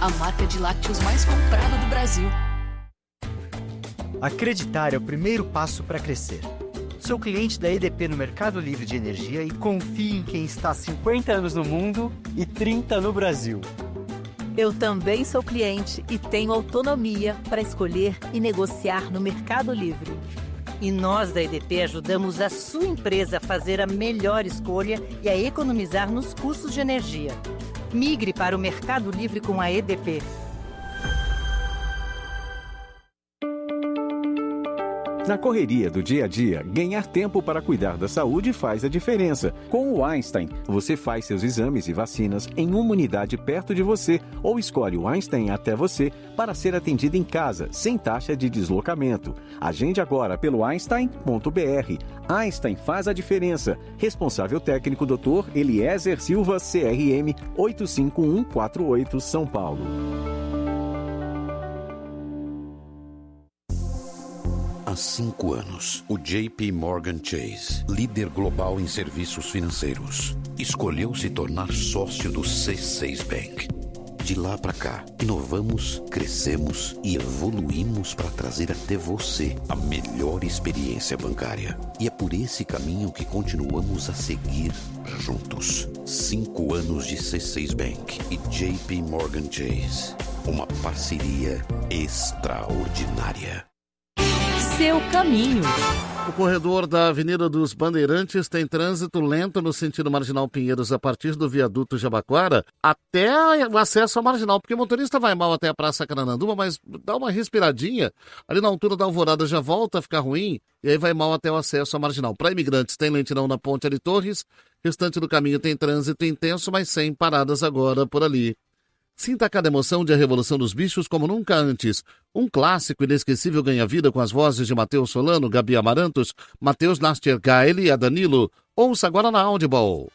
a marca de lácteos mais comprada do Brasil. Acreditar é o primeiro passo para crescer. Sou cliente da EDP no Mercado Livre de Energia e confio em quem está há 50 anos no mundo e 30 no Brasil. Eu também sou cliente e tenho autonomia para escolher e negociar no Mercado Livre. E nós da EDP ajudamos a sua empresa a fazer a melhor escolha e a economizar nos custos de energia. Migre para o Mercado Livre com a EDP. Na correria do dia a dia, ganhar tempo para cuidar da saúde faz a diferença. Com o Einstein, você faz seus exames e vacinas em uma unidade perto de você ou escolhe o Einstein até você para ser atendido em casa, sem taxa de deslocamento. Agende agora pelo einstein.br. Einstein faz a diferença. Responsável técnico Dr. Eliezer Silva, CRM 85148, São Paulo. Há 5 anos, o JP Morgan Chase, líder global em serviços financeiros, escolheu se tornar sócio do C6 Bank. De lá para cá, inovamos, crescemos e evoluímos para trazer até você a melhor experiência bancária. E é por esse caminho que continuamos a seguir juntos. 5 anos de C6 Bank e JP Morgan Chase. Uma parceria extraordinária. Seu caminho. O corredor da Avenida dos Bandeirantes tem trânsito lento no sentido Marginal Pinheiros a partir do viaduto Jabaquara até o acesso ao Marginal, porque o motorista vai mal até a Praça Carananduba, mas dá uma respiradinha, ali na altura da Alvorada já volta a ficar ruim e aí vai mal até o acesso ao Marginal. Para imigrantes tem lentidão na Ponte Ari Torres, restante do caminho tem trânsito intenso, mas sem paradas agora por ali. Sinta cada emoção de A Revolução dos Bichos como nunca antes. Um clássico inesquecível ganha vida com as vozes de Matheus Solano, Gabi Amarantos, Matheus Nastergaile e Danilo. Ouça agora na Audible.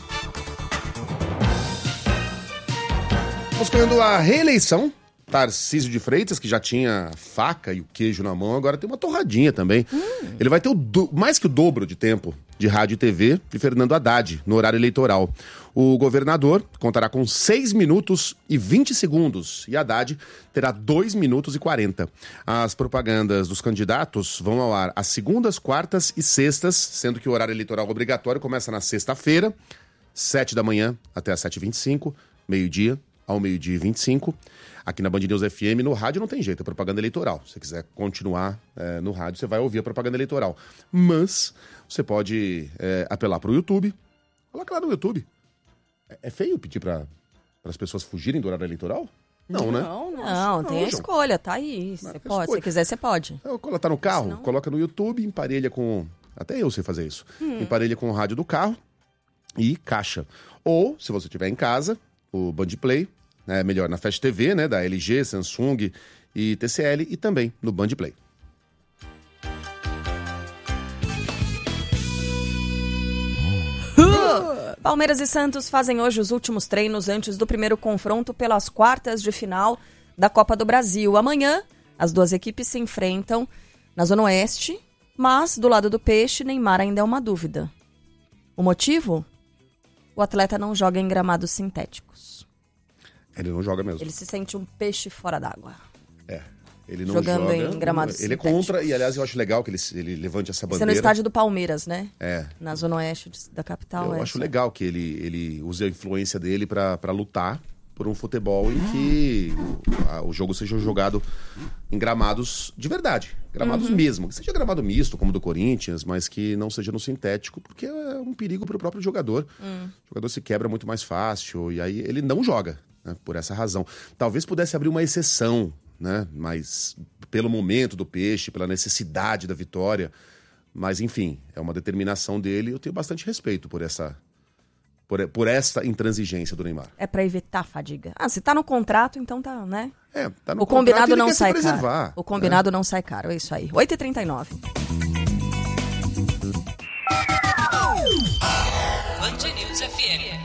Buscando a reeleição, Tarcísio de Freitas, que já tinha a faca e o queijo na mão, agora tem uma torradinha também. Ele vai ter mais que o dobro de tempo de rádio e TV de Fernando Haddad no horário eleitoral. O governador contará com 6 minutos e 20 segundos e Haddad terá 2 minutos e 40. As propagandas dos candidatos vão ao ar às segundas, quartas e sextas, sendo que o horário eleitoral obrigatório começa na sexta-feira, 7 da manhã até às 7h25, meio-dia ao meio-dia e 25. Aqui na Band News FM, no rádio não tem jeito, é propaganda eleitoral. Se você quiser continuar no rádio, você vai ouvir a propaganda eleitoral. Mas você pode apelar para o YouTube. Coloca lá no YouTube. É feio pedir para as pessoas fugirem do horário eleitoral? Não, né? Não, tem a escolha, tá aí. Você pode, se quiser, você pode. Ela tá no carro, coloca no YouTube, emparelha com... Até eu sei fazer isso. Emparelha com o rádio do carro e caixa. Ou, se você estiver em casa, o Band Play, melhor, na Fast TV, né, da LG, Samsung e TCL, e também no Band Play. Palmeiras e Santos fazem hoje os últimos treinos antes do primeiro confronto pelas quartas de final da Copa do Brasil. Amanhã, as duas equipes se enfrentam na Zona Oeste, mas do lado do Peixe, Neymar ainda é uma dúvida. O motivo? O atleta não joga em gramados sintéticos. Ele não joga mesmo. Ele se sente um peixe fora d'água. Ele não jogando joga em gramados Ele sintéticos. é contra, e aliás eu acho legal que ele levante essa bandeira. Isso é no estádio do Palmeiras, né? É. Na Zona Oeste da capital. Eu acho legal que ele use a influência dele para lutar por um futebol em que o jogo seja jogado em gramados de verdade. Gramados mesmo. Que seja gramado misto, como o do Corinthians, mas que não seja no sintético, porque é um perigo para o próprio jogador. O jogador se quebra muito mais fácil, e aí ele não joga, né, por essa razão. Talvez pudesse abrir uma exceção, né, mas pelo momento do Peixe, pela necessidade da vitória. Mas, enfim, é uma determinação dele e eu tenho bastante respeito por essa intransigência do Neymar. É pra evitar a fadiga. Se tá no contrato, então tá, né? Tá no o combinado não sai caro. O combinado não sai caro, é isso aí. 8h39. Band News FM.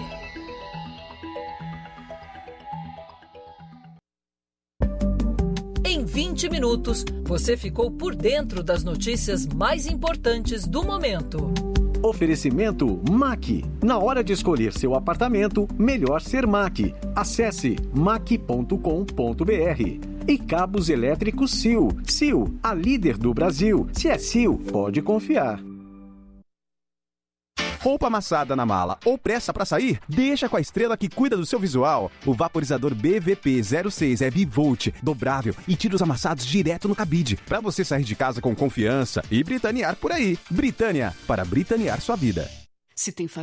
Em 20 minutos, você ficou por dentro das notícias mais importantes do momento. Oferecimento MAC. Na hora de escolher seu apartamento, melhor ser MAC. Acesse mac.com.br. E cabos elétricos Sil. Sil, a líder do Brasil. Se é Sil, pode confiar. Roupa amassada na mala ou pressa pra sair? Deixa com a Estrela que cuida do seu visual. O vaporizador BVP06 é bivolt, dobrável e tira os amassados direto no cabide, pra você sair de casa com confiança e britanear por aí. Britânia, para britanear sua vida. Se tem